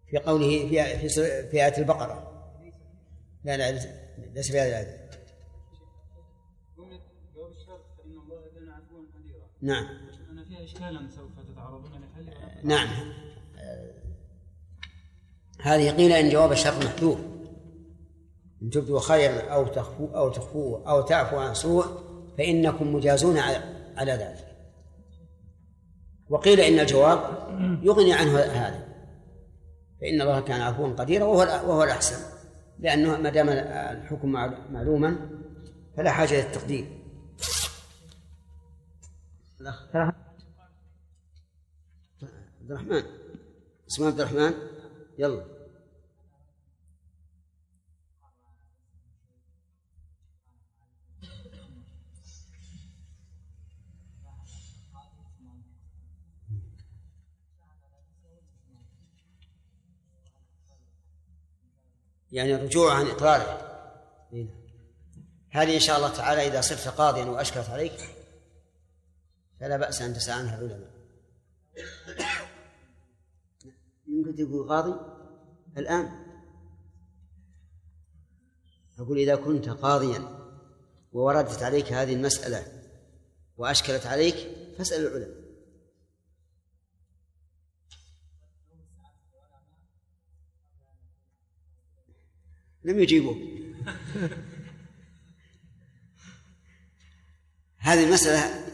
في قوله في آية البقرة. لا ليس في هذه الآية. جواب الشرط فإن الله كان عفوا قديرا. نعم. أنا فيها إشكالا سوف تتعرضون لحل. نعم. هذه قيل إن جواب الشرط محذوف، إن تبدوا خيرا أو تخفوه أو تعفوا عن سوء فإنكم مجازون على ذلك. وقيل إن الجواب يغني عنه هذا، فإن الله كان عفوا قديرا وهو الأحسن، لأنه ما دام الحكم معلوما فلا حاجة للتقدير. عبد الرحمن، اسمه عبد الرحمن، يلا. يعني الرجوع عن إقراره. هذه إن شاء الله تعالى إذا صرت قاضيا وأشكلت عليك فلا بأس أن تسأل عنها العلماء. يمكن تقول قاضي الآن. أقول إذا كنت قاضيا ووردت عليك هذه المسألة وأشكلت عليك فاسأل العلماء. لم يجيبوك. هذه المسألة